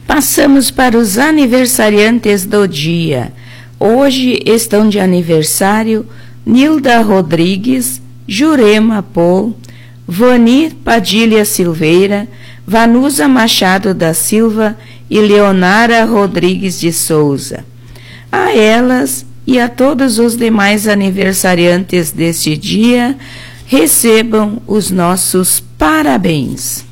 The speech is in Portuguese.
Passamos para os aniversariantes do dia. Hoje estão de aniversário Nilda Rodrigues, Jurema Paul, Vani Padilha Silveira, Vanusa Machado da Silva e Leonara Rodrigues de Souza. A elas e a todos os demais aniversariantes deste dia, recebam os nossos parabéns.